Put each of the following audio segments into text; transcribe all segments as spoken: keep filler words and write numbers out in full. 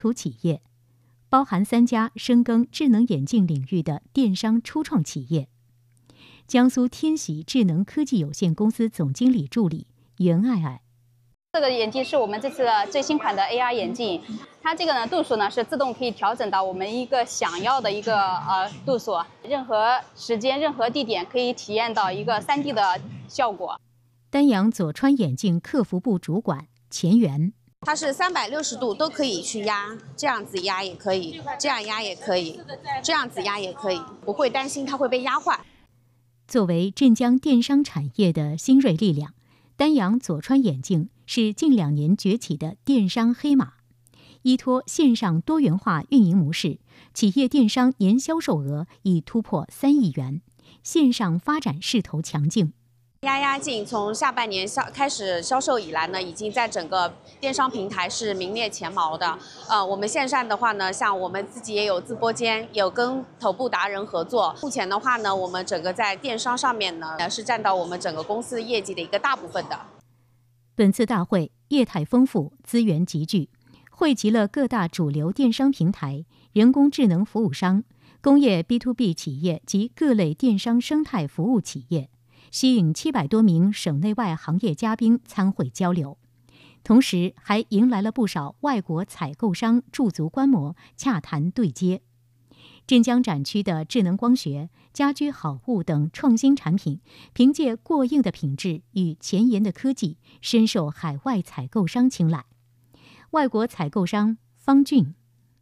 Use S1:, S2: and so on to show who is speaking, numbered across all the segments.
S1: 图企业，包含三家深耕智能眼镜领域的电商初创企业。江苏天喜智能科技有限公司总经理助理袁爱爱。
S2: 这个眼镜是我们这次的最新款的 A R 眼镜，它这个呢度数呢是自动可以调整到我们一个想要的一个呃度数，任何时间、任何地点可以体验到一个 三 D 的效果。
S1: 丹阳左川眼镜客服部主管钱元，
S3: 它是三百六十度都可以去压，这样子压也可以，这样压也可以，这样子压也可以，不会担心它会被压坏。
S1: 作为镇江电商产业的新锐力量，丹阳左川眼镜是近两年崛起的电商黑马。依托线上多元化运营模式，企业电商年销售额已突破三亿元，线上发展势头强劲。
S3: 压压镜从下半年销开始销售以来呢，已经在整个电商平台是名列前茅的。呃，我们线上的话呢，像我们自己也有自播间，有跟头部达人合作。目前的话呢，我们整个在电商上面呢，是占到我们整个公司业绩的一个大部分的。
S1: 本次大会业态丰富，资源集聚，汇集了各大主流电商平台、人工智能服务商、工业 B to B 企业及各类电商生态服务企业，吸引七百多名省内外行业嘉宾参会交流，同时还迎来了不少外国采购商驻足观摩，洽谈对接。镇江展区的智能光学、家居好物等创新产品，凭借过硬的品质与前沿的科技，深受海外采购商青睐。外国采购商方俊，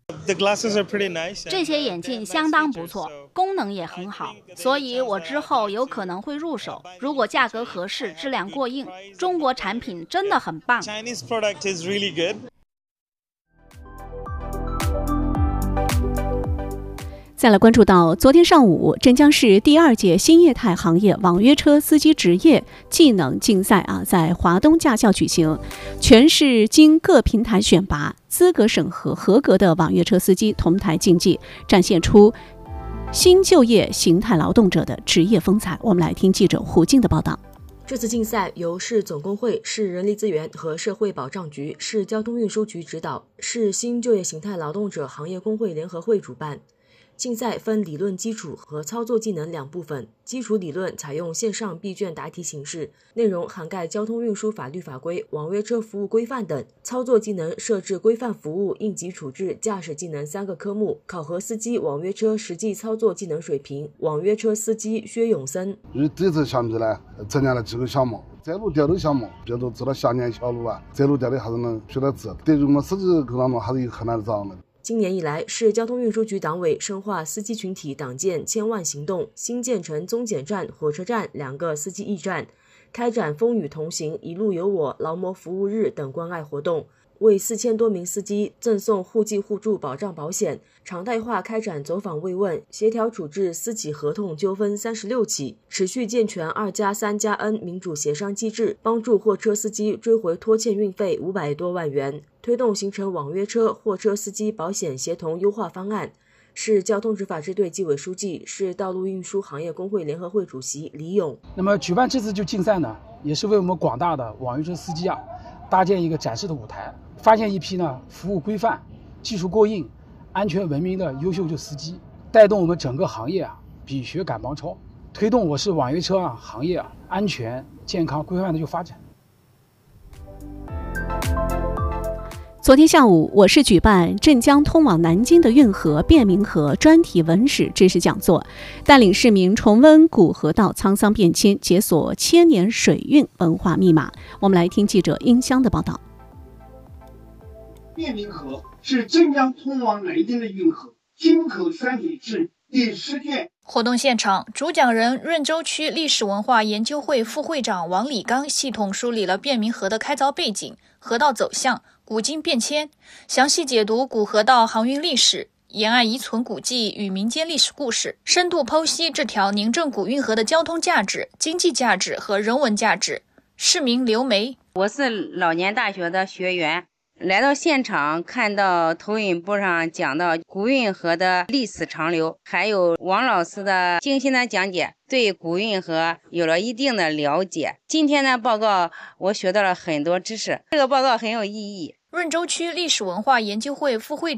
S4: 这些眼镜相当不错，功能也很好，所以我之后有可能会入手。如果价格合适，质量过硬，中国产品真的很棒。
S5: 再来关注到昨天上午，镇江市第二届新业态行业网约车司机职业技能竞赛啊，在华东驾校举行。全市经各平台选拔，资格审核合格的网约车司机同台竞技，展现出新就业形态劳动者的职业风采。我们来听记者胡静的报道。
S6: 这次竞赛由市总工会、市人力资源和社会保障局、市交通运输局指导，市新就业形态劳动者行业工会联合会主办。竞赛分理论基础和操作技能两部分，基础理论采用线上闭卷答题形式，内容涵盖交通运输法律法规、网约车服务规范等；操作技能设置规范服务、应急处置、驾驶技能三个科目，考核司机网约车实际操作技能水平。网约车司机薛永森：
S7: 这次项目呢，增加了几个项目。在路调的项目，比如说知道下年小路啊，在路调的还是能学到字，对于我们司机当中还是有很大的作用的。
S6: 今年以来，市交通运输局党委深化司机群体党建千万行动，新建成中检站、火车站两个司机驿站，开展风雨同行、一路有我、劳模服务日等关爱活动，为四千多名司机赠送互济互助保障保险，常态化开展走访慰问，协调处置私企合同纠纷三十六起，持续健全二加三加 N 民主协商机制，帮助货车司机追回拖欠运费五百多万元，推动形成网约车、货车司机保险协同优化方案。市交通执法支队纪委书记、市道路运输行业工会联合会主席李勇。
S8: 那么举办这次就竞赛呢，也是为我们广大的网约车司机啊搭建一个展示的舞台，发现一批呢服务规范、技术过硬、安全文明的优秀就司机，带动我们整个行业啊比学赶帮超，推动我市网约车啊行业啊安全、健康、规范的就发展。
S5: 昨天下午，我市举办镇江通往南京的运河便民河专题文史知识讲座，带领市民重温古河道沧桑变迁，解锁千年水运文化密码。我们来听记者殷香的报道。
S9: 便民河是镇江通往南京的运河，京口山水志第十卷。
S10: 活动现场，主讲人润州区历史文化研究会副会长王礼刚系统梳理了便民河的开凿背景、河道走向、古今变迁，详细解读古河道航运历史、沿岸遗存古迹与民间历史故事，深度剖析这条宁郑古运河的交通价值、经济价值和人文价值。市民刘梅：
S11: 我是老年大学的学员，来到现场看到投影布上讲到古运河的历史长流，还有王老师的精心的讲解，对古运河有了一定的了解。今天的报告我学到了很多知识，这个报告很有意义，
S10: 润州区历史文化研究会副会长